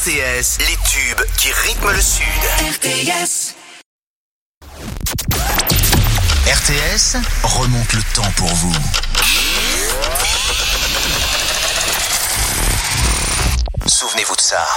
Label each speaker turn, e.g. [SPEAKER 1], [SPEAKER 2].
[SPEAKER 1] RTS, les tubes qui rythment le Sud. RTS. RTS remonte le temps pour vous. Souvenez-vous de ça.